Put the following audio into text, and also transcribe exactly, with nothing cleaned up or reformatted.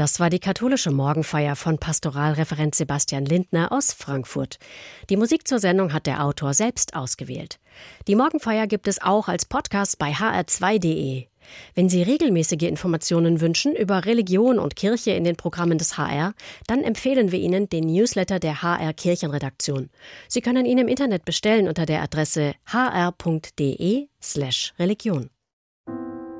Das war die katholische Morgenfeier von Pastoralreferent Sebastian Lindner aus Frankfurt. Die Musik zur Sendung hat der Autor selbst ausgewählt. Die Morgenfeier gibt es auch als Podcast bei h r zwei punkt d e. Wenn Sie regelmäßige Informationen wünschen über Religion und Kirche in den Programmen des H R, dann empfehlen wir Ihnen den Newsletter der H R Kirchenredaktion. Sie können ihn im Internet bestellen unter der Adresse h r punkt d e slash religion.